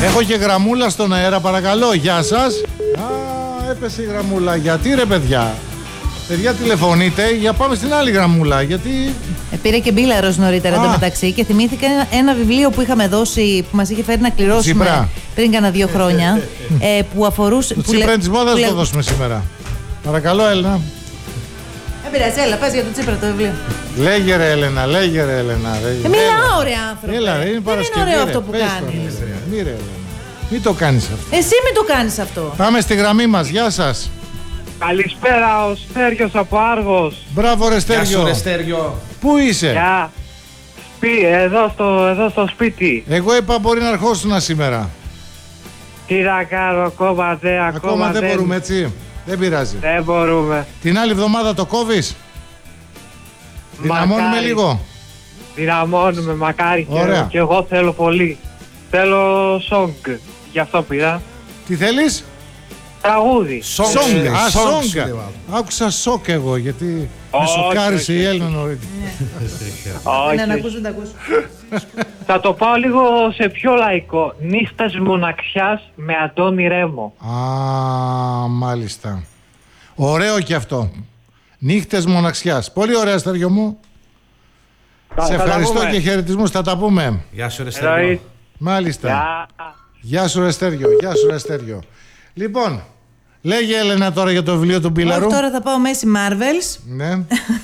Έχω και γραμμούλα στον αέρα, παρακαλώ. Γεια σας. Έπεσε η γραμμούλα. Γιατί ρε παιδιά? Παιδιά, τηλεφωνείτε για πάμε στην άλλη γραμμούλα. Γιατί. Πήρε και μπίλαρος νωρίτερα εντωμεταξύ και θυμήθηκα ένα βιβλίο που είχαμε δώσει, που μας είχε φέρει να κληρώσουμε πριν κάνα 2 χρόνια. Που αφορούσε. Το Τσίπρα της μόδας το δώσουμε σήμερα. Παρακαλώ, Έλενα. Δεν πειράζει, έλα, πες για το Τσίπρα το βιβλίο. Λέγε ρε Έλενα, λέγε ρε Έλενα. Μιλάω ρε άνθρωπο. Έλα, είναι Παρασκευή. Είναι ωραίο αυτό που κάνεις. Μη ρε Έλενα. Μην το κάνεις αυτό. Εσύ μην το κάνεις αυτό. Πάμε στη γραμμή μας, γεια σας. Καλησπέρα, ο Στέργιος από Άργος. Μπράβο ρε Στέργιο. Γεια σου ρε Στέργιο. Πού είσαι? Γεια. Εδώ στο σπίτι. Εγώ είπα μπορεί να αρχόσουνα σήμερα. Τι να κάνω, ακόμα δεν μπορούμε έτσι. Δεν πειράζει. Δεν μπορούμε. Την άλλη εβδομάδα το κόβεις? Δυναμώνουμε λίγο. Δυναμώνουμε, μακάρι. Ωραία. Και εγώ θέλω πολύ. Θέλω song. Γι' αυτό πήρα. Τι θέλεις? Τραγούδι. Song. Άκουσα σοκ εγώ γιατί με σοκάρισε η Έλληνα νωρίτερα. Ναι, να ακούσουν, τα ακούσουν. Θα το πάω λίγο σε πιο λαϊκό. Νύχτες μοναξιάς με Αντώνη Ρέμο. Μάλιστα. Ωραίο και αυτό. Νύχτες μοναξιάς. Πολύ ωραία, Στέργιο μου. Σε ευχαριστώ και χαιρετισμούς. Θα τα πούμε. Γεια σου ρε Στέργιο. Μάλιστα. Γεια σου ρε Στέργιο. Γεια σου ρε Στέργιο. Λοιπόν, λέγε Έλενα τώρα για το βιβλίο του Μπίλαρου. Τώρα θα πάω Μέση Marvels. Ναι.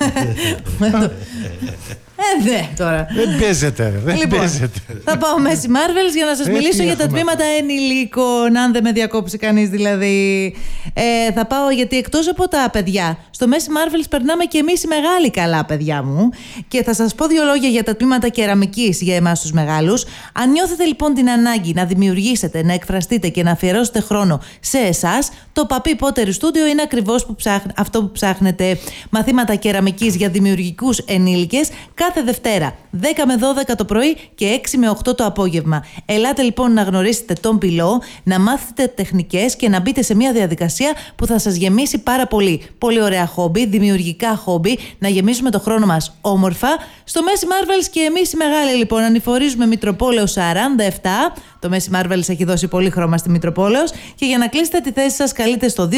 Ναι, τώρα. Δεν παίζεται. Θα πάω Μέση Marvels για να σας μιλήσω για τα τμήματα ενηλίκων, αν δεν με διακόψει κανείς δηλαδή. Θα πάω γιατί εκτός από τα παιδιά, στο Μέση Marvels περνάμε και εμείς οι μεγάλοι καλά, παιδιά μου. Και θα σας πω 2 λόγια για τα τμήματα κεραμικής για εμάς τους μεγάλους. Αν νιώθετε λοιπόν την ανάγκη να δημιουργήσετε, να εκφραστείτε και να αφιερώσετε χρόνο σε εσάς, το Παπί Πότερ Στούντιο είναι ακριβώς αυτό που ψάχνετε. Μαθήματα κεραμικής για δημιουργικούς ενήλικες κάθε Δευτέρα, 10 με 12 το πρωί και 6 με 8 το απόγευμα. Ελάτε λοιπόν να γνωρίσετε τον πυλό, να μάθετε τεχνικές και να μπείτε σε μια διαδικασία που θα σας γεμίσει πάρα πολύ. Πολύ ωραία χόμπι, δημιουργικά χόμπι, να γεμίσουμε το χρόνο μας όμορφα. Στο Μέση Marvels και εμείς οι μεγάλοι λοιπόν ανηφορίζουμε Μητροπόλεως 47. Το Μέση Marvels έχει δώσει πολύ χρώμα στη Μητροπόλεως και για να κλείσετε τη θέση σας καλείτε στο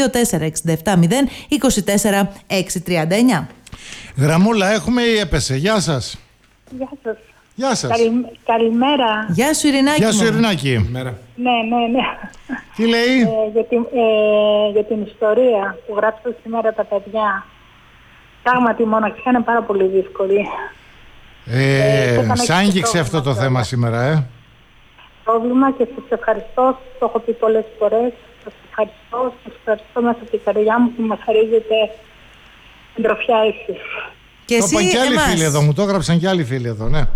2467024639. Γραμμούλα έχουμε ή έπεσε? Γεια σας. Γεια σας. Γεια σας. Καλημέρα. Γεια σου Ειρηνάκη. Γεια σου Ειρηνάκη. Ναι. Τι λέει? Για την ιστορία που γράψατε σήμερα τα παιδιά. Πράγματι η μοναξιά είναι πάρα πολύ δύσκολη. Σ' άγγιξε αυτό το θέμα σήμερα, Πρόβλημα και σας ευχαριστώ, το έχω πει πολλές φορές. Σας ευχαριστώ μέσα από την καρδιά μου που μας χαρίζετε την τροφιά εσείς. Και το είπαν και άλλοι φίλοι εδώ, μου το έγραψαν και άλλοι φίλοι εδώ, ναι.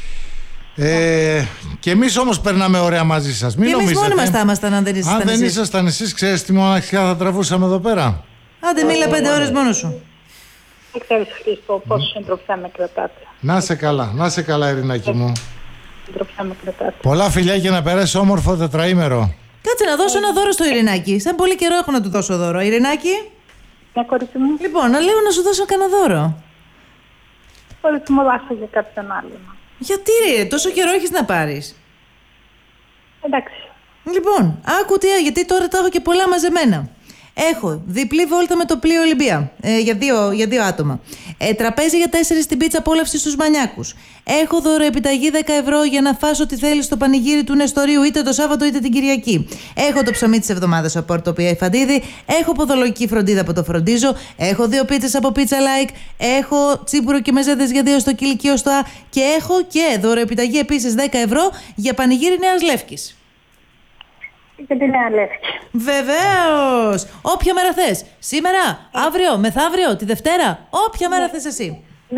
Και εμείς όμως περνάμε ωραία μαζί σας. Μην νομίζετε. Εμείς μόνοι μας θα ήμασταν αν δεν ήσασταν εσείς. Αν δεν ήσασταν εσείς, ξέρεις τι μοναξιά θα τραβούσαμε εδώ πέρα. Άντε μίλα 5 ώρες μόνος σου. Δεν ξέρεις Χρήστο πόσο συντροφιά με κρατάτε. Να σε καλά Ειρηνάκη μου. Συντροφιά με κρατάτε. Πολλά φιλιά και να περάσει όμορφο τετραήμερο. Κάτσε να δώσω ένα δώρο στο Ειρηνάκη. Σαν πολύ καιρό έχω να του δώσω δώρο. Ειρηνάκη. Ναι, κορίτσι μου. Λοιπόν, να λέω να σου δώσω κανένα δώρο. Κορίτσι μου, δώσω για κάποιον άλλο. Γιατί ρε, τόσο καιρό έχεις να πάρεις? Εντάξει. Λοιπόν, άκου τι, γιατί τώρα τα έχω και πολλά μαζεμένα. Έχω διπλή βόλτα με το πλοίο Ολυμπία για 2 άτομα. Τραπέζι για 4 στην πίτσα απόλαυση στους Μανιάκους. Έχω δωροεπιταγή 10 ευρώ για να φας ό,τι θέλεις στο πανηγύρι του Νεστορίου είτε το Σάββατο είτε την Κυριακή. Έχω το ψωμί της εβδομάδας από Πόρτο Πία Φαντίδη. Έχω ποδολογική φροντίδα από το Φροντίζω. Έχω 2 πίτσες από Pizza Like. Έχω τσίπουρο και μεζέδες για 2 στο Κηλικείο στο Α. Και έχω και δωροεπιταγή επίσης 10 ευρώ για πανηγύρι Νέας Λεύκης. Και τη Νέα Λεύκη. Βεβαίως! Όποια μέρα θες. Σήμερα, αύριο, μεθαύριο, τη Δευτέρα. Όποια μέρα θες εσύ. Ναι.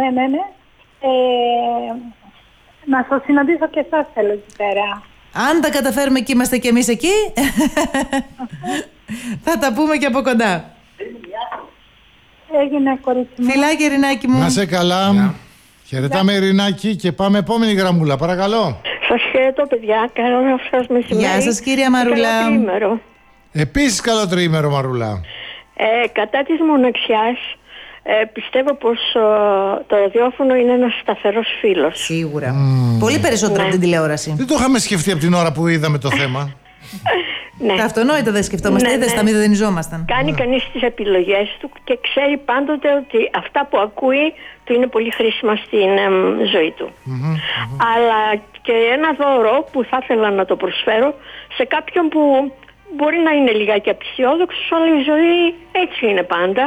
Να σας συναντήσω και εσάς θέλω εκεί πέρα. Αν τα καταφέρουμε και είμαστε κι εμείς εκεί, θα τα πούμε και από κοντά. Έγινε κορίτσι μου. Φιλάκια Ειρηνάκη μου. Να σε καλά. Χαιρετάμε Ειρηνάκη και πάμε επόμενη γραμμούλα, παρακαλώ. Σας χαιρετώ παιδιά, καλό σας μεσημέρι. Γεια σας κυρία Μαρούλα. Καλό τριήμερο. Επίσης καλό τριήμερο Μαρούλα. Κατά της μοναξιάς πιστεύω πως το ραδιόφωνο είναι ένας σταθερός φίλος. Σίγουρα. Πολύ περισσότερο από την τηλεόραση. Δεν το είχαμε σκεφτεί από την ώρα που είδαμε το θέμα. Ναι. Τα αυτονόητα δεν σκεφτόμαστε, είδες, τα μηδενιζόμασταν. Κάνει κανείς τις επιλογές του και ξέρει πάντοτε ότι αυτά που ακούει του είναι πολύ χρήσιμα στην ζωή του. Αλλά και ένα δώρο που θα ήθελα να το προσφέρω σε κάποιον που μπορεί να είναι λιγάκι απεσιόδοξος, αλλά η ζωή έτσι είναι πάντα.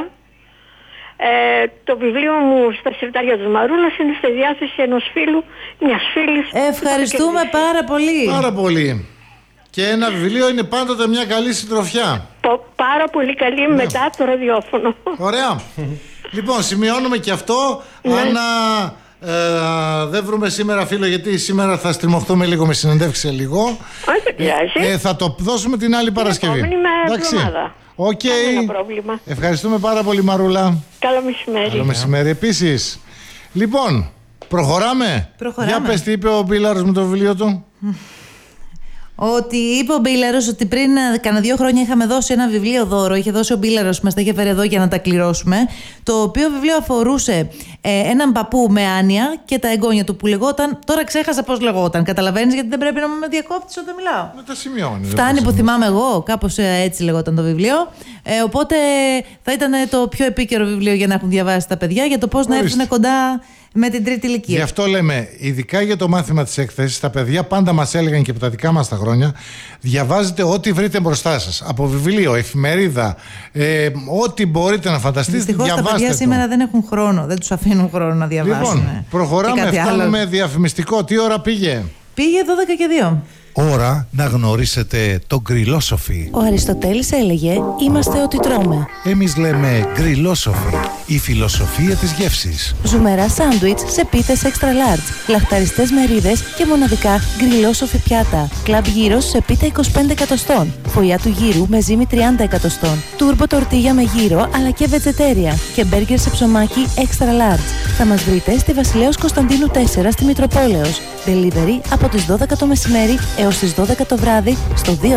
Το βιβλίο μου στα συρτάρια της Μαρούλας είναι στη διάθεση ενός φίλου, μιας φίλης. Ευχαριστούμε πάρα πολύ. Πάρα πολύ. Και ένα βιβλίο είναι πάντοτε μια καλή συντροφιά. Πάρα πολύ καλή μετά το ραδιόφωνο. Ωραία. Λοιπόν, σημειώνουμε και αυτό. Άννα, δεν βρούμε σήμερα φίλο, γιατί σήμερα θα στριμωχτούμε λίγο με συνεντεύξη σε λίγο. Όχι, δεν πειράζει. Θα το δώσουμε την άλλη Παρασκευή. Εντάξει. Οκ. Κανένα πρόβλημα. Ευχαριστούμε πάρα πολύ, Μαρούλα. Καλό μεσημέρι. Καλό μεσημέρι επίσης. Λοιπόν, προχωράμε. Για πες τι είπε ο Μπίλαρος με το βιβλίο του. Ότι είπε ο Μπίλαρος ότι πριν κάνα 2 χρόνια είχαμε δώσει ένα βιβλίο δώρο. Είχε δώσει ο Μπίλαρος, μας τα είχε φέρει εδώ για να τα κληρώσουμε. Το οποίο βιβλίο αφορούσε έναν παππού με άνοια και τα εγγόνια του που λεγόταν. Τώρα ξέχασα πώς λεγόταν. Καταλαβαίνεις, γιατί δεν πρέπει να με διακόπτεις όταν μιλάω. Με τα σημειώνει. Φτάνει που θυμάμαι εγώ. Κάπως έτσι λεγόταν το βιβλίο. Οπότε θα ήταν το πιο επίκαιρο βιβλίο για να έχουν διαβάσει τα παιδιά, για το πώς να έρθουν κοντά με την τρίτη ηλικία. Γι' αυτό λέμε, ειδικά για το μάθημα της έκθεσης, τα παιδιά πάντα μας έλεγαν και από τα δικά μας τα χρόνια, διαβάζετε ό,τι βρείτε μπροστά σας. Από βιβλίο, εφημερίδα, ό,τι μπορείτε να φανταστείτε. Δυστυχώς τα παιδιά σήμερα δεν έχουν χρόνο, δεν τους αφήνουν χρόνο να διαβάσουν. Λοιπόν, προχωράμε, φτάνουμε διαφημιστικό. Τι ώρα πήγε? Πήγε 12 και 2. Ώρα να γνωρίσετε το γκριλόσοφι. Ο Αριστοτέλης έλεγε «Είμαστε ό,τι τρώμε». Εμείς λέμε γκριλόσοφι, η φιλοσοφία της γεύσης. Ζουμερά σάντουιτς σε πίτες extra large, λαχταριστές μερίδες και μοναδικά γκριλόσοφι πιάτα. Κλαμπ γύρος σε πίτα 25 εκατοστών. Φωλιά του γύρου με ζύμη 30 εκατοστών. Τούρμπο τορτίγια με γύρο αλλά και βετζετέρια. Και μπέργκερ σε ψωμάκι extra large. Θα μας βρείτε στη Βασιλέως Κωνσταντίνου 4 στη Μητροπόλεως. Delivery από τις 12 το μεσημέρι έως τις 12 το βράδυ στο 24670 26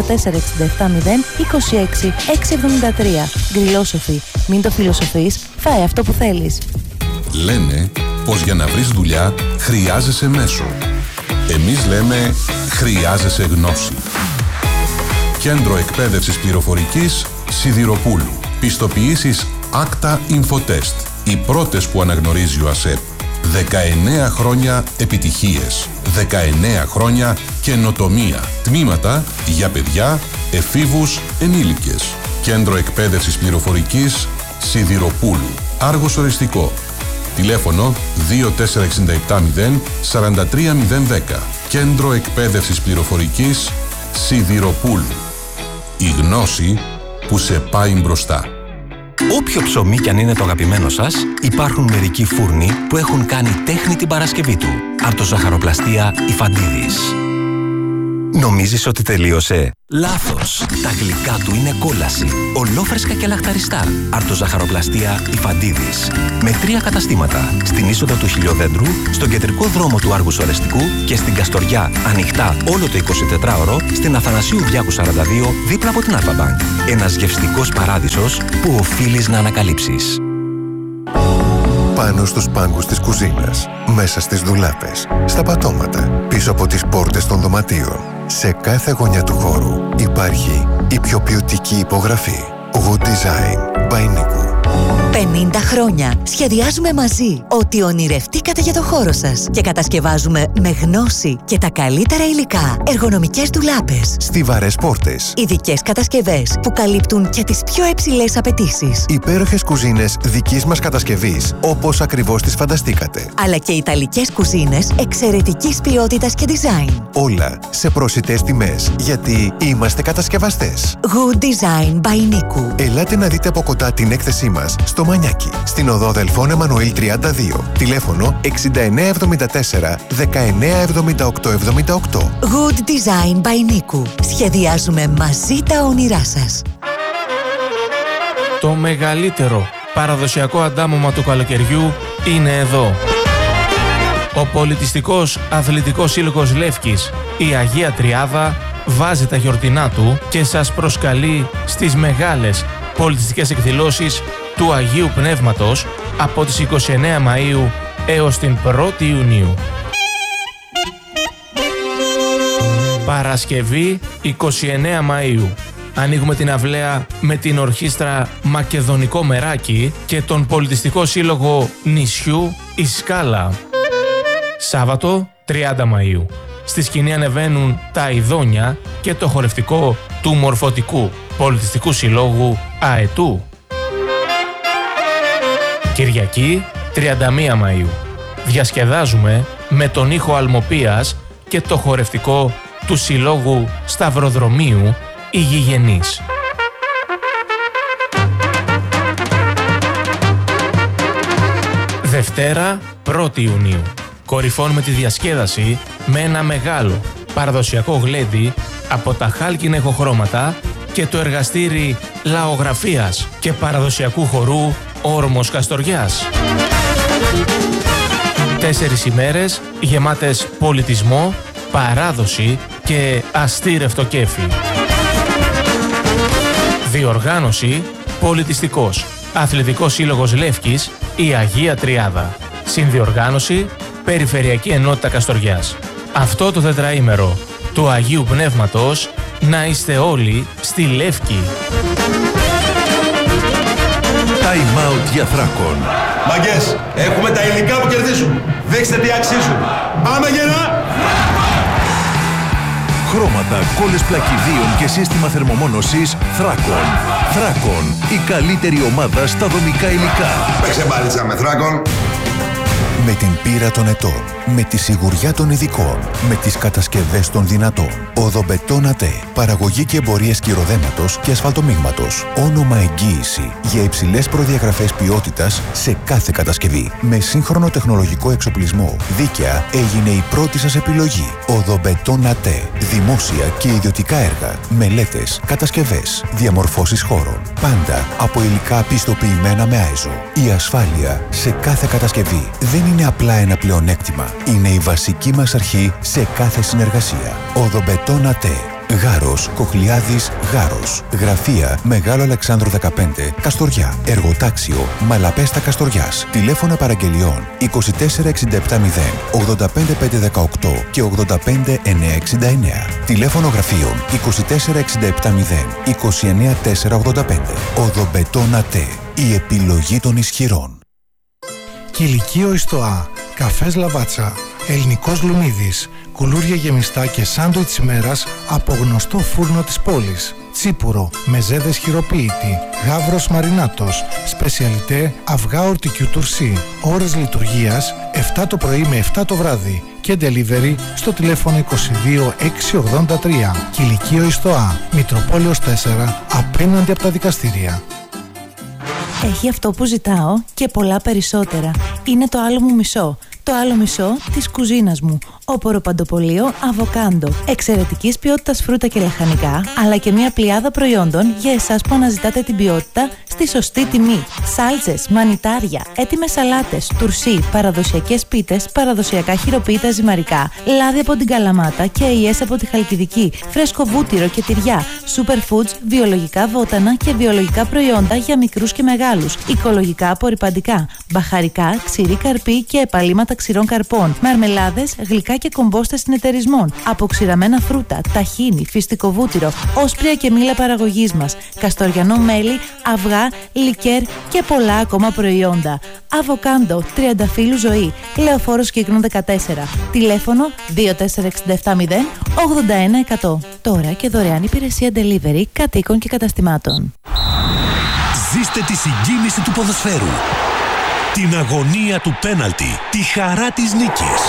673. Γκριλόσοφι. Μην το φιλοσοφείς, φάε αυτό που θέλεις. Λένε πως για να βρεις δουλειά χρειάζεσαι μέσο. Εμείς λέμε χρειάζεσαι γνώση. Κέντρο Εκπαίδευσης Πληροφορικής Σιδηροπούλου. Πιστοποιήσεις Acta Infotest. Οι πρώτες που αναγνωρίζει ο ΑΣΕΠ. 19 χρόνια επιτυχίες. 19 χρόνια καινοτομία. Τμήματα για παιδιά, εφήβους, ενήλικες. Κέντρο Εκπαίδευσης Πληροφορικής Σιδηροπούλου. Άργος οριστικό. Τηλέφωνο 24670 43010. Κέντρο Εκπαίδευσης Πληροφορικής Σιδηροπούλου. Η γνώση που σε πάει μπροστά. Όποιο ψωμί κι αν είναι το αγαπημένο σας, υπάρχουν μερικοί φούρνοι που έχουν κάνει τέχνη την Παρασκευή του. Αρτοζαχαροπλαστεία Ιφαντίδης. Νομίζεις ότι τελείωσε? Λάθος! Τα γλυκά του είναι κόλαση. Ολόφρεσκα και λαχταριστά. Αρτοζαχαροπλαστεία Ιφαντίδης. Με 3 καταστήματα. Στην είσοδο του Χιλιοδέντρου, στον κεντρικό δρόμο του Άργους Ορεστικού και στην Καστοριά, ανοιχτά όλο το 24ωρο, στην Αθανασίου Διάκου 42, δίπλα από την Αλφα-Μπανκ. Ένας γευστικός παράδεισος που οφείλεις να ανακαλύψεις. Πάνω στους πάγκους της κουζίνας, μέσα στις ντουλάπες, στα πατώματα, πίσω από τις πόρτες των δωματίων. Σε κάθε γωνιά του χώρου υπάρχει η πιο ποιοτική υπογραφή. Good Design by Niku. 50 χρόνια σχεδιάζουμε μαζί ό,τι ονειρευτήκατε για το χώρο σας και κατασκευάζουμε με γνώση και τα καλύτερα υλικά εργονομικές ντουλάπες, Στιβαρές πόρτες, ειδικές κατασκευές που καλύπτουν και τις πιο υψηλές απαιτήσεις, υπέροχες κουζίνες δικής μας κατασκευής όπως ακριβώς τις φανταστήκατε, αλλά και ιταλικές κουζίνες εξαιρετικής ποιότητας και design. Όλα σε προσιτές τιμές, γιατί είμαστε κατασκευαστές. Good Design by Niku. Ελάτε να δείτε από κοντά την έκθεσή μας στο Μανιάκι, στην οδό Δελφών Εμμανουήλ 32, τηλέφωνο 6974 197878. Good Design by Niku. Σχεδιάζουμε μαζί τα όνειρά σας. Το μεγαλύτερο παραδοσιακό αντάμωμα του καλοκαιριού είναι εδώ. Ο πολιτιστικός αθλητικός σύλλογος Λεύκης, η Αγία Τριάδα, βάζει τα γιορτινά του και σας προσκαλεί στις μεγάλες πολιτιστικές εκδηλώσεις του Αγίου Πνεύματος από τις 29 Μαΐου έως την 1η Ιουνίου. Παρασκευή 29 Μαΐου. Ανοίγουμε την αυλαία με την ορχήστρα Μακεδονικό Μεράκι και τον πολιτιστικό σύλλογο νησιού η Σκάλα. Σάββατο 30 Μαΐου. Στη σκηνή ανεβαίνουν τα Ιδόνια και το χορευτικό του Μορφωτικού Πολιτιστικού Συλλόγου Αετού. Κυριακή 31 Μαΐου. Διασκεδάζουμε με τον ήχο Αλμοπίας και το χορευτικό του Συλλόγου Σταυροδρομίου οι Γηγενείς. Δευτέρα 1η Ιουνίου. Κορυφώνουμε τη διασκέδαση με ένα μεγάλο παραδοσιακό γλέντι από τα χάλκινα ηχοχρώματα και το εργαστήρι λαογραφίας και παραδοσιακού χορού Όρμος Καστοριάς. 4 ημέρες γεμάτες πολιτισμό, παράδοση και αστήρευτο κέφι. Διοργάνωση Πολιτιστικός Αθλητικός Σύλλογος Λεύκης η Αγία Τριάδα. Συνδιοργάνωση Περιφερειακή Ενότητα Καστοριάς. Αυτό το τετραήμερο του Αγίου Πνεύματος να είστε όλοι στη Λεύκη. Time out για Θράκον. Μαγκές, έχουμε τα υλικά που κερδίζουν. Δείξτε τι αξίζουν. Πάμε γερά! Χρώματα, κόλλες πλακιδίων και σύστημα θερμομόνωσης Θράκον. Θράκον, η καλύτερη ομάδα στα δομικά υλικά. Παίξε μπάλιτσα με Θράκον. Με την πείρα των ετών, με τη σιγουριά των ειδικών, με τις κατασκευές των δυνατών. Οδομπετόν ΑΤΕ. Παραγωγή και εμπορίες κυροδέματος και ασφαλτομίγματος. Όνομα εγγύηση για υψηλές προδιαγραφές ποιότητας σε κάθε κατασκευή. Με σύγχρονο τεχνολογικό εξοπλισμό. Δίκαια έγινε η πρώτη σας επιλογή. Οδομπετόν ΑΤΕ. Δημόσια και ιδιωτικά έργα. Μελέτες, κατασκευές, διαμορφώσεις χώρων. Πάντα από υλικά πιστοποιημένα με ISO. Η ασφάλεια σε κάθε κατασκευή δεν είναι απλά ένα πλεονέκτημα. Είναι η βασική μας αρχή σε κάθε συνεργασία. Οδομπετόν ΑΤΕ. Γάρος, Κοχλιάδης, Γάρος. Γραφεία Μεγάλο Αλεξάνδρου 15, Καστοριά. Εργοτάξιο Μαλαπέστα Καστοριάς. Τηλέφωνα παραγγελιών 24670 85518 και 85969. Τηλέφωνο γραφείων 24670 29485. Οδομπετόν ΑΤΕ. Η επιλογή των ισχυρών. Κηλικείο Ιστοά, καφές Λαβάτσα, ελληνικός λουμίδης, κουλούρια γεμιστά και σάντουιτς ημέρας από γνωστό φούρνο της πόλης. Τσίπουρο, μεζέδες χειροποίητη, γάβρος μαρινάτος, σπεσιαλιτέ αυγά ορτικιού τουρσί. Ώρες λειτουργίας 7 το πρωί με 7 το βράδυ και delivery στο τηλέφωνο 22 683. Κηλικείο Ιστοά, Μητροπόλεως 4, απέναντι από τα δικαστήρια. Έχει αυτό που ζητάω και πολλά περισσότερα. Είναι το άλλο μου μισό. Το άλλο μισό της κουζίνας μου. Όπορο παντοπολείο Αβοκάντο. Εξαιρετικής ποιότητας φρούτα και λαχανικά, αλλά και μια πλειάδα προϊόντων για εσάς που αναζητάτε την ποιότητα στη σωστή τιμή. Σάλτσες, μανιτάρια, έτοιμες σαλάτες, τουρσί, παραδοσιακές πίτες, παραδοσιακά χειροποίητα ζυμαρικά, λάδι από την Καλαμάτα και αειές από τη Χαλκιδική, φρέσκο βούτυρο και τυριά, superfoods, βιολογικά βότανα και βιολογικά προϊόντα για μικρούς και μεγάλους, οικολογικά απορρυπαντικά, μπαχαρικά, ξηρή καρπή και επαλήματα ξηρών καρπών, μαρμελάδες, γλυκά και κομπόστες συνεταιρισμών, αποξηραμένα φρούτα, ταχίνι, φυστικό βούτυρο, όσπρια και μήλα παραγωγής μας, καστοριανό μέλι, αυγά, λικέρ και πολλά ακόμα προϊόντα. Αβοκάντο, Τριανταφύλου Ζωή, Λεωφόρος Κύκνο 14, τηλέφωνο 24670 81100. Τώρα και δωρεάν υπηρεσία delivery κατοίκων και καταστημάτων. Ζήστε τη συγκίνηση του ποδοσφαίρου, την αγωνία του πέναλτι, τη χαρά της νίκης.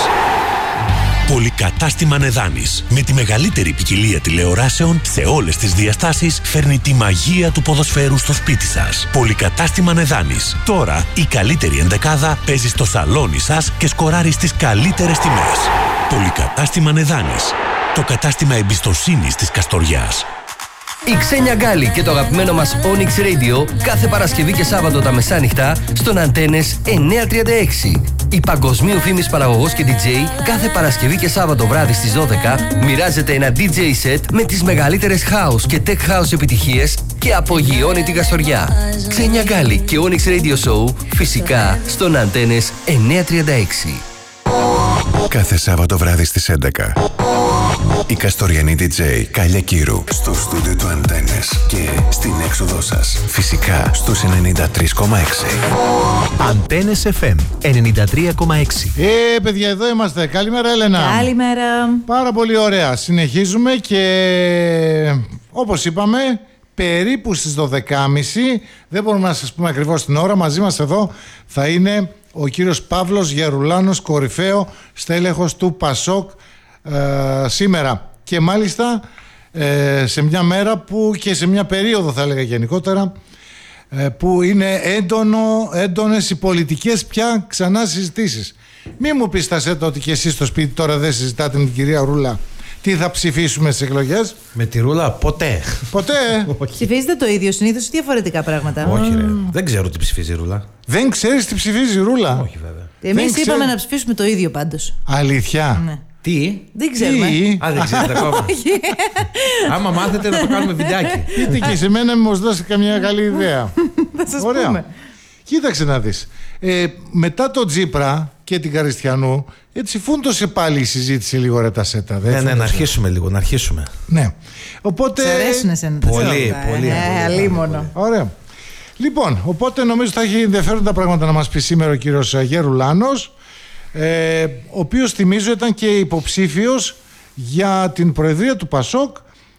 Πολυκατάστημα Νεδάνης, με τη μεγαλύτερη ποικιλία τηλεοράσεων σε όλες τις διαστάσεις, φέρνει τη μαγεία του ποδοσφαίρου στο σπίτι σας. Πολυκατάστημα Νεδάνης. Τώρα η καλύτερη ενδεκάδα παίζει στο σαλόνι σας και σκοράρει στις καλύτερες τιμές. Πολυκατάστημα Νεδάνης. Το κατάστημα εμπιστοσύνης της Καστοριάς. Η Ξένια Γκάλη και το αγαπημένο μας Onyx Radio κάθε Παρασκευή και Σάββατο τα μεσάνυχτα στον Αντένες 936. Η παγκοσμίου φήμης παραγωγός και DJ κάθε Παρασκευή και Σάββατο βράδυ στις 12 μοιράζεται ένα DJ set με τις μεγαλύτερες house και tech house επιτυχίες και απογειώνει τη Καστοριά. Ξένια Γκάλι και Onyx Radio Show φυσικά στον Αντένες 936. Κάθε Σάββατο βράδυ στις 11. Η Καστοριανή DJ Κάλια Κύρου στο στούντιο του Αντένες και στην έξοδό σας. Φυσικά στους 93,6. Αντένες FM 93,6. Παιδιά, εδώ είμαστε. Καλημέρα, Έλενα. Καλημέρα. Πάρα πολύ ωραία. Συνεχίζουμε και όπως είπαμε, περίπου στις 12.30, δεν μπορούμε να σας πούμε ακριβώς την ώρα, μαζί μας εδώ θα είναι ο κύριος Παύλος Γερουλάνος, κορυφαίο στέλεχος του Πασόκ σήμερα. Και μάλιστα σε μια μέρα που και σε μια περίοδο, θα έλεγα γενικότερα, που είναι έντονες οι πολιτικές πια ξανά συζητήσεις. Μη μου πεις, Τασέτα, ότι και εσείς στο σπίτι τώρα δεν συζητάτε με την κυρία Ρούλα τι θα ψηφίσουμε στις εκλογές? Με τη Ρούλα ποτέ. Ποτέ. Ψηφίζετε το ίδιο συνήθως ή διαφορετικά πράγματα? Όχι, ρε. Δεν ξέρω τι ψηφίζει η Ρούλα. Δεν ξέρεις τι ψηφίζει η Ρούλα? Όχι, βέβαια. Εμείς είπαμε να ψηφίσουμε το ίδιο πάντως. Αλήθεια? Ναι. Τι? Δεν ξέρουμε. Α, δεν ξέρετε ακόμα. Άμα μάθετε να το κάνουμε βιντεάκι. Πείτε και σε μένα, μου δώσει καμιά καλή ιδέα. Θα σας ωραία. πούμε. Κοίταξε να δεις. Μετά το Τζίπρα και την Καριστιανού, έτσι φούντωσε πάλι η συζήτηση λίγο, ρε Τασέτα. Ναι, να αρχίσουμε λίγο, να αρχίσουμε. Ναι. Οπότε... Σε αρέσουν εσένα τα πολύ. αλίμονο. Ωραία. Λοιπόν, οπότε νομίζω θα έχει ενδιαφέροντα πράγματα να μας πει σήμερα ο κύριος Γερουλάνος, ο οποίος, θυμίζω, ήταν και υποψήφιος για την προεδρία του Πασόκ.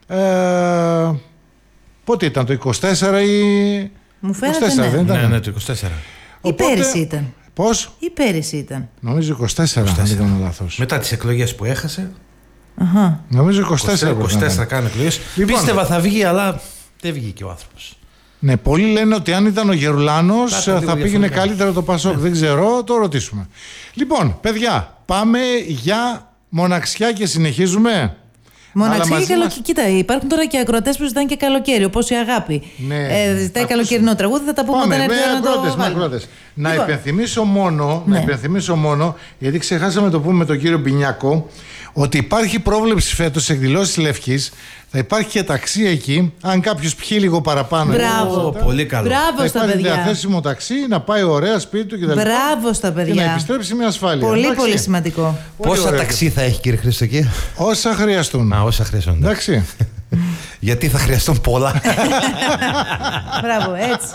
Πότε ήταν, το 24 ή... Μου φαίνεται 24, δεν ήταν? Ναι, το 24. Ή πέρυσι ήταν. Πώς? Ή πέρυσι ήταν. Νομίζω 24, αν δεν κάνω λάθος. Μετά τις εκλογές που έχασε. Νομίζω 24 κάνει εκλογές. Λοιπόν, πίστευα θα βγει, αλλά δεν βγήκε ο άνθρωπος. Ναι, πολλοί λένε ότι αν ήταν ο Γερουλάνος θα πήγαινε καλύτερα το Πασόκ. Δεν ξέρω, το ρωτήσουμε. Λοιπόν, παιδιά, πάμε για μοναξιά και συνεχίζουμε. Μοναξιά και καλοκαίρι. Κοίτα, υπάρχουν τώρα και ακροατές που ζητάνε και καλοκαίρι, όπως η Αγάπη. Ναι. Ζητάει καλοκαιρινό τραγούδι, θα τα πούμε όταν έρθει να το βάλουμε. Να υπενθυμίσω μόνο, γιατί ξεχάσαμε το πούμε με τον κύριο Μπινιάκο, ότι υπάρχει πρόβλεψη φέτος σε εκδηλώσεις Λευκής. Θα υπάρχει και ταξί εκεί, αν κάποιος πιει λίγο παραπάνω. Μπράβο, πολύ καλό. Μπράβο στα παιδιά. Υπάρχει διαθέσιμο ταξί, να πάει ωραία σπίτι του κτλ. Μπράβο στα παιδιά. Και να επιστρέψει με ασφάλεια. Πολύ, εντάξει. πολύ σημαντικό. Πόσα ταξί θα έχει, κύριε Χρήστο, εκεί? Όσα χρειαστούν. Όσα χρειαστούν. Εντάξει. Γιατί θα χρειαστούν πολλά. Μπράβο, έτσι.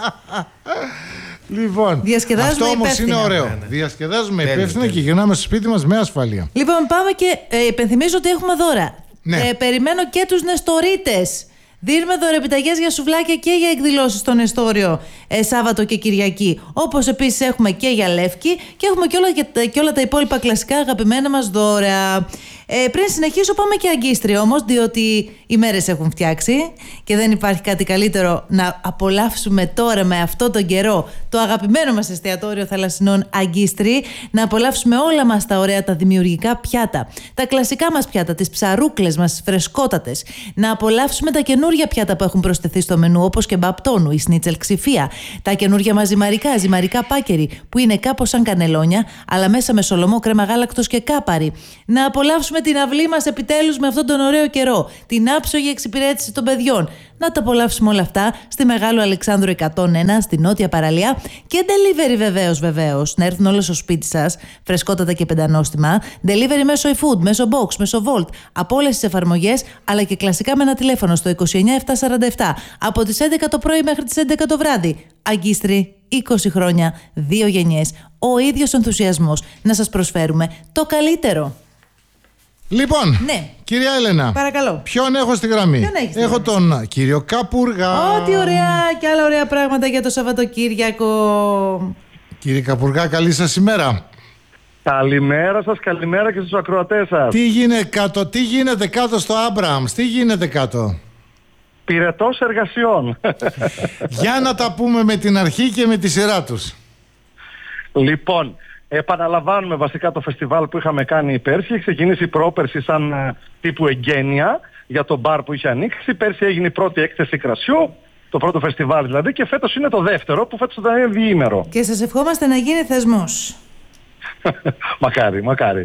Λοιπόν, διασκεδάζουμε αυτό όμως υπεύθυνα. είναι ωραίο. Ναι. Διασκεδάζουμε υπεύθυνα και γυρνάμε στο σπίτι μας με ασφαλεία. Λοιπόν, πάμε και υπενθυμίζω ότι έχουμε δώρα. Ναι. Περιμένω και τους νεστορίτες. Δίνουμε δωρεπιταγές για σουβλάκια και για εκδηλώσεις στο Νεστόριο Σάββατο και Κυριακή. Όπως επίσης έχουμε και για Λεύκη και έχουμε και όλα τα υπόλοιπα κλασικά αγαπημένα μας δώρα. Πριν συνεχίσω, πάμε και αγκίστρια όμως, διότι οι μέρες έχουν φτιάξει και δεν υπάρχει κάτι καλύτερο να απολαύσουμε τώρα με αυτό τον καιρό το αγαπημένο μας εστιατόριο θαλασσινών Αγκίστρι, να απολαύσουμε όλα μας τα ωραία τα δημιουργικά πιάτα, τα κλασικά μας πιάτα, τις ψαρούκλες μας φρεσκότατες, να απολαύσουμε τα καινούργια πιάτα που έχουν προσθεθεί στο μενού, όπως και μπαπτόνου, η σνίτσελ ξηφία, τα καινούργια μας ζυμαρικά πάκερι που είναι κάπως σαν κανελόνια, αλλά μέσα με σολομό, κρέμα γάλακτος και κάπαρι. Να απολαύσουμε την αυλή μας επιτέλους με αυτόν τον ωραίο καιρό, την άψογη εξυπηρέτηση των παιδιών. Να τα απολαύσουμε όλα αυτά στη Μεγάλου Αλεξάνδρου 101, στη Νότια Παραλία και delivery βεβαίως. Να έρθουν όλα στο σπίτι σας, φρεσκότατα και πεντανόστιμα. Delivery μέσω eFood, μέσω Box, μέσω Volt, από όλες τις εφαρμογές, αλλά και κλασικά με ένα τηλέφωνο στο 29747, από τις 11 το πρωί μέχρι τις 11 το βράδυ. Αγκίστρι, 20 χρόνια, 2 γενιές, ο ίδιος ενθουσιασμός να σας προσφέρουμε το καλύτερο. Λοιπόν, ναι. Κυρία Έλενα, παρακαλώ. Ποιον έχω στη γραμμή? Έχω τον κύριο Καπουργά. Ό,τι ωραία και άλλα ωραία πράγματα για το Σαββατοκύριακο. Κύριε Καπουργά, καλή σας ημέρα. Καλημέρα σας, καλημέρα και στους ακροατές σας. Τι γίνεται κάτω στο Άμπραμς, τι γίνεται κάτω? Πυρετός εργασιών. Για να τα πούμε με την αρχή και με τη σειρά τους. Λοιπόν, επαναλαμβάνουμε βασικά το φεστιβάλ που είχαμε κάνει πέρσι. Έχει ξεκινήσει πρόπερσι σαν τύπου εγγένεια για το μπαρ που είχε ανοίξει. Πέρσι έγινε η πρώτη έκθεση κρασιού, το πρώτο φεστιβάλ δηλαδή, και φέτος είναι το δεύτερο που φέτος θα είναι διήμερο. Και σας ευχόμαστε να γίνει θεσμός. Μακάρι, μακάρι.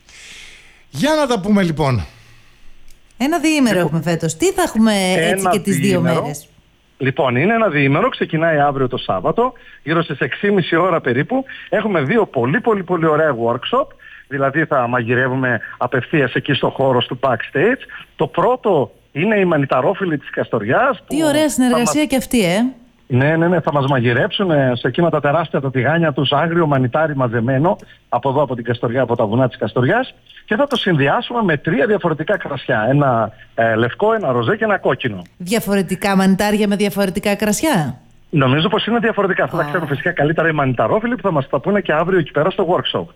Για να τα πούμε λοιπόν. Ένα διήμερο έχουμε φέτος. Τι θα έχουμε έτσι και τις 2 μέρες? Λοιπόν, είναι ένα διήμερο, ξεκινάει αύριο το Σάββατο, γύρω στις 6.30 ώρα περίπου. Έχουμε 2 πολύ ωραία workshop, δηλαδή θα μαγειρεύουμε απευθείας εκεί στο χώρο του backstage. Το πρώτο είναι οι μανιταρόφιλοι της Καστοριάς. Τι ωραία συνεργασία και αυτή, Ναι, θα μας μαγειρέψουν σε εκείνα τα τεράστια τα τηγάνια τους, άγριο μανιτάρι μαζεμένο από εδώ από την Καστοριά, από τα βουνά της Καστοριάς, και θα το συνδυάσουμε με 3 διαφορετικά κρασιά. Ένα λευκό, ένα ροζέ και ένα κόκκινο. Διαφορετικά μανιτάρια με διαφορετικά κρασιά. Νομίζω πως είναι διαφορετικά. Αυτά τα ξέρουν φυσικά καλύτερα οι μανιταρόφιλοι που θα μας τα πούνε και αύριο εκεί πέρα στο workshop.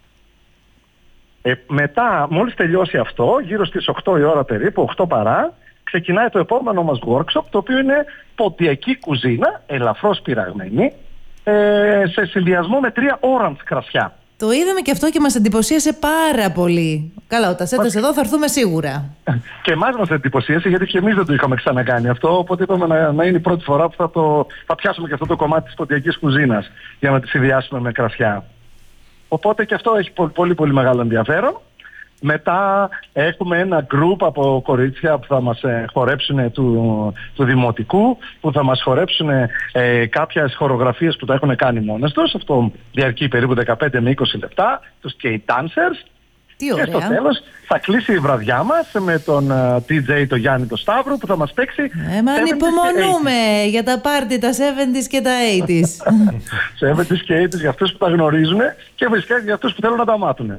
Μετά, μόλις τελειώσει αυτό, γύρω στις 8 η ώρα περίπου, 8 παρά, ξεκινάει το επόμενο μας workshop, το οποίο είναι ποτιακή κουζίνα, ελαφρώς πειραγμένη, σε συνδυασμό με 3 orange κρασιά. Το είδαμε και αυτό και μας εντυπωσίασε πάρα πολύ. Καλά, όταν σέτες εδώ θα έρθουμε σίγουρα. Και εμάς μας εντυπωσίασε, γιατί και εμείς δεν το είχαμε ξανακάνει αυτό, οπότε είπαμε να είναι η πρώτη φορά που θα πιάσουμε και αυτό το κομμάτι της ποτιακής κουζίνας για να τη συνδυάσουμε με κρασιά. Οπότε και αυτό έχει πολύ μεγάλο ενδιαφέρον. Μετά έχουμε ένα group από κορίτσια που θα μας χορέψουν του δημοτικού, που θα μας χορέψουν κάποιες χορογραφίες που τα έχουν κάνει μόνες τους. Αυτό διαρκεί περίπου 15 με 20 λεπτά, τους skate dancers. Τι ωραία. Και στο τέλος θα κλείσει η βραδιά μας με τον DJ το Γιάννη το Σταύρο, που θα μας παίξει. Μα ανυπομονούμε για τα πάρτι, τα 70s και τα 80s. 70s και 80s για αυτούς που τα γνωρίζουν και φυσικά για αυτούς που θέλουν να τα μάθουν.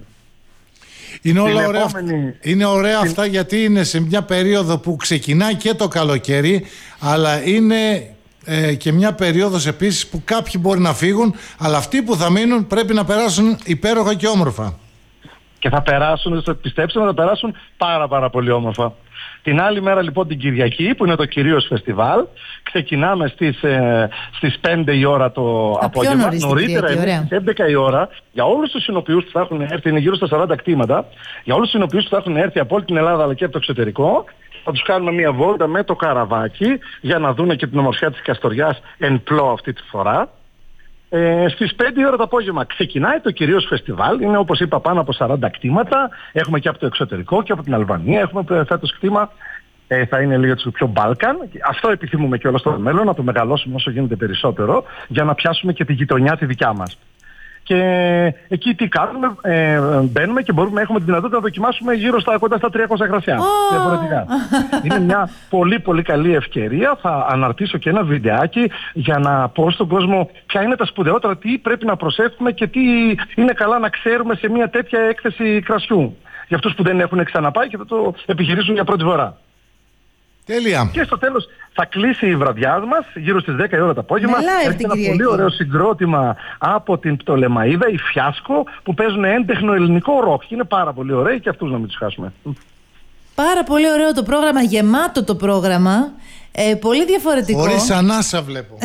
Είναι ωραία αυτά, γιατί είναι σε μια περίοδο που ξεκινάει και το καλοκαίρι, αλλά είναι και μια περίοδος επίσης που κάποιοι μπορεί να φύγουν, αλλά αυτοί που θα μείνουν πρέπει να περάσουν υπέροχα και όμορφα. Και θα περάσουν, πιστέψτε με, θα περάσουν πάρα πολύ όμορφα. Την άλλη μέρα λοιπόν, την Κυριακή, που είναι το κυρίως φεστιβάλ, ξεκινάμε στις 5 η ώρα το απόγευμα. Νωρίτερα είναι στις 11 η ώρα, για όλους τους συνοποιούς που θα έχουν έρθει, είναι γύρω στα 40 κτήματα, για όλους τους συνοποιούς που θα έχουν έρθει από όλη την Ελλάδα αλλά και από το εξωτερικό, θα τους κάνουμε μια βόλτα με το καραβάκι για να δούνε και την ομορφιά της Καστοριάς εν πλώ αυτή τη φορά. Στις 5 η ώρα το απόγευμα ξεκινάει το κυρίως φεστιβάλ. Είναι, όπως είπα, πάνω από 40 κτήματα. Έχουμε και από το εξωτερικό και από την Αλβανία. Έχουμε φέτος κτήμα. Θα είναι λίγο πιο Balkan. Αυτό επιθυμούμε και όλο στο μέλλον, να το μεγαλώσουμε όσο γίνεται περισσότερο, για να πιάσουμε και τη γειτονιά τη δικιά μας. Και εκεί τι κάνουμε, μπαίνουμε και μπορούμε να έχουμε τη δυνατότητα να δοκιμάσουμε γύρω κοντά στα 300 κρασιά. Διαφορετικά. Είναι μια πολύ καλή ευκαιρία. Θα αναρτήσω και ένα βιντεάκι για να πω στον κόσμο ποια είναι τα σπουδαιότερα, τι πρέπει να προσέχουμε και τι είναι καλά να ξέρουμε σε μια τέτοια έκθεση κρασιού. Για αυτούς που δεν έχουν ξαναπάει και θα το επιχειρήσουν για πρώτη φορά. Τέλεια. Και στο τέλος θα κλείσει η βραδιά μας γύρω στις 10 η ώρα το απόγευμα. Έχει ένα πολύ ωραίο συγκρότημα από την Πτολεμαΐδα, η Φιάσκο, που παίζουν έντεχνο ελληνικό ροκ. Είναι πάρα πολύ ωραίοι και αυτούς να μην τους χάσουμε. Πάρα πολύ ωραίο το πρόγραμμα, γεμάτο το πρόγραμμα. Πολύ διαφορετικό. Χωρίς ανάσα βλέπω.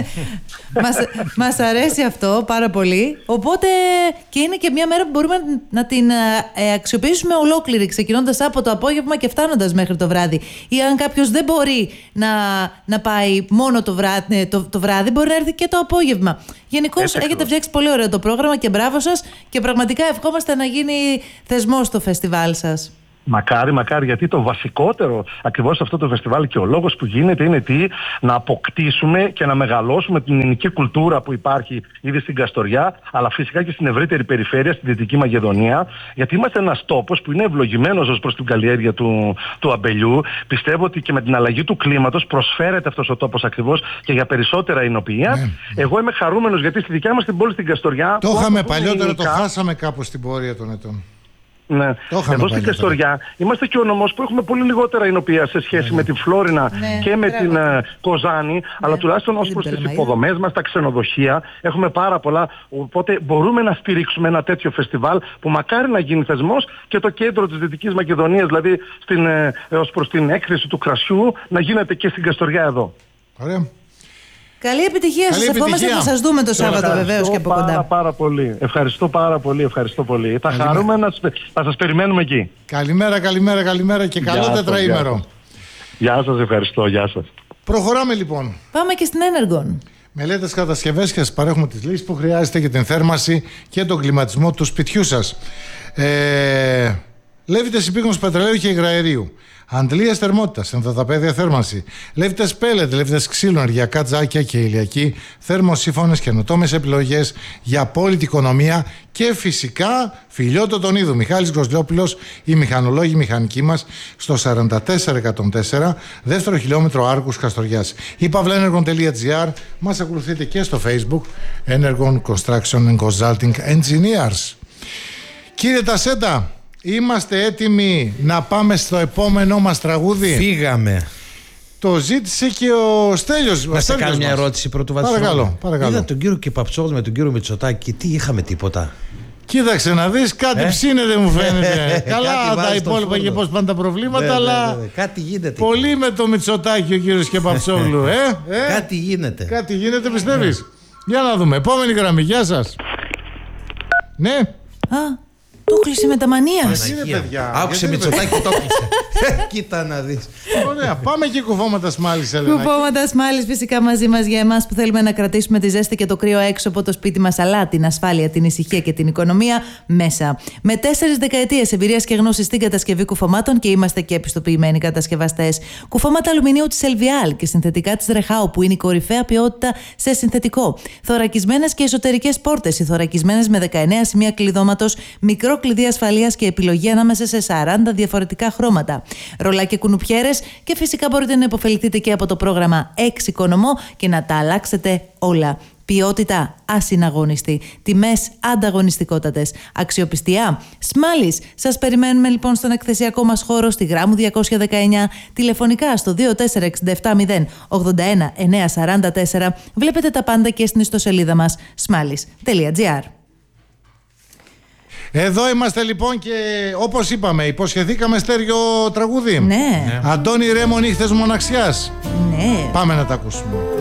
Μας αρέσει αυτό πάρα πολύ. Οπότε και είναι και μια μέρα που μπορούμε να την αξιοποιήσουμε ολόκληρη, ξεκινώντας από το απόγευμα και φτάνοντας μέχρι το βράδυ. Ή αν κάποιος δεν μπορεί να πάει μόνο το βράδυ, μπορεί να έρθει και το απόγευμα. Γενικώς έχετε φτιάξει πολύ ωραίο το πρόγραμμα και μπράβο σας, και πραγματικά ευχόμαστε να γίνει θεσμός στο φεστιβάλ σας. Μακάρι, γιατί το βασικότερο ακριβώς σε αυτό το φεστιβάλ και ο λόγος που γίνεται είναι να αποκτήσουμε και να μεγαλώσουμε την ελληνική κουλτούρα που υπάρχει ήδη στην Καστοριά, αλλά φυσικά και στην ευρύτερη περιφέρεια, στην Δυτική Μακεδονία, γιατί είμαστε ένας τόπος που είναι ευλογημένος ως προς την καλλιέργεια του αμπελιού. Πιστεύω ότι και με την αλλαγή του κλίματος προσφέρεται αυτός ο τόπος ακριβώς και για περισσότερα εινοποιία. Εγώ είμαι χαρούμενος, γιατί στη δικιά μας την πόλη, στην Καστοριά. Το είχαμε παλιότερα, το χάσαμε κάπως στην πορεία των ετών. Ναι. Εδώ στην Καστοριά είμαστε και ο νομός που έχουμε πολύ λιγότερα εινοποιία σε σχέση με τη Φλόρινα και με την Κοζάνη, αλλά τουλάχιστον ως προς τις υποδομές μας, τα ξενοδοχεία, έχουμε πάρα πολλά. Οπότε μπορούμε να στηρίξουμε ένα τέτοιο φεστιβάλ που μακάρι να γίνει θεσμός και το κέντρο της Δυτικής Μακεδονίας, δηλαδή ως προς την έκθεση του κρασιού, να γίνεται και στην Καστοριά εδώ. Ωραία. Καλή επιτυχία σας. Ευχόμαστε να σας δούμε το Σάββατο βεβαίως και από κοντά. Πάρα πολύ. Ευχαριστώ πάρα πολύ. Θα χαρούμε να σας περιμένουμε εκεί. Καλημέρα και καλό τετραήμερο. Γεια σας, ευχαριστώ. Γεια σας. Προχωράμε λοιπόν. Πάμε και στην Energon. Μελέτες, κατασκευές και σας παρέχουμε τις λύσεις που χρειάζεται για την θέρμανση και τον κλιματισμό του σπιτιού σας. Λέβητες υπήγονος πετρελαίου και υγραερίου. Αντλίες θερμότητας, ενδοταπέδια θέρμανση, λέφτες πέλετ, λέφτες ξύλου, ενεργειακά τζάκια και ηλιακοί θερμοσύφωνες, καινοτόμες επιλογές για απόλυτη οικονομία και φυσικά φιλιότο τον είδου. Μιχάλης Γκοσλιόπουλος, οι μηχανολόγοι μηχανικοί μας στο 44104, δεύτερο χιλιόμετρο Άργους Χαστοριάς. Η pavlaenergon.gr, μας ακολουθείτε και στο Facebook, Energon Construction and Consulting Engineers. Κύριε Τασέτα, είμαστε έτοιμοι να πάμε στο επόμενό μας τραγούδι? Φύγαμε. Το ζήτησε και ο Στέλιος. Να σε κάνω μια ερώτηση πρωτού Βασιλόπουλο. Παρακαλώ. Είδα τον κύριο Κεπαψόγλου με τον κύριο Μητσοτάκη. Τι είχαμε τίποτα? Κοίταξε να δεις, κάτι ψήνεται μου φαίνεται. Καλά τα υπόλοιπα και πώς πάνε τα προβλήματα, αλλά κάτι γίνεται. Πολύ με το Μητσοτάκη ο κύριος Κεπαψόγλου. Κάτι γίνεται. Κάτι γίνεται, πιστεύεις? Για να δούμε. Επόμενη γραμμή, γεια σας. Ναι. Το κλείσε με τα μανία. Άκουσε Μητσοτάκη και το κλείσε. Κοίτα να δεις. Ωραία, πάμε και κουφώματα Σμάλης, Ελένακη. Κουφώματα Σμάλης φυσικά μαζί μας για εμάς που θέλουμε να κρατήσουμε τη ζέστη και το κρύο έξω από το σπίτι μας, αλλά την ασφάλεια, την ησυχία και την οικονομία μέσα. Με 4 δεκαετίες εμπειρίας και γνώση στην κατασκευή κουφωμάτων και είμαστε και επιστοποιημένοι κατασκευαστές. Κουφώματα αλουμινίου της Ελβιάλ και συνθετικά της Ρεχάου που είναι η κορυφαία ποιότητα σε συνθετικό. Θωρακισμένες και εσωτερικές πόρτες, οι θωρακισμένες με 19 σημεία κλειδώματος, μικρό κλειδί ασφαλείας και επιλογή ανάμεσα σε 40 διαφορετικά χρώματα. Ρολά και κουνουπιέρες και φυσικά μπορείτε να υποφεληθείτε και από το πρόγραμμα Εξοικονομώ και να τα αλλάξετε όλα. Ποιότητα ασυναγώνιστη. Τιμές ανταγωνιστικότατες. Αξιοπιστία. Σμάλης. Σας περιμένουμε λοιπόν στον εκθεσιακό μας χώρο στη Γράμμου 219. Τηλεφωνικά στο 24670 81 944. Βλέπετε τα πάντα και στην ιστοσελίδα μας smalis.gr. Εδώ είμαστε λοιπόν και όπως είπαμε, υποσχεθήκαμε στέρεο τραγούδι. Ναι. Αντώνη Ρέμο, νύχτες μοναξιάς. Ναι. Πάμε να τα ακούσουμε.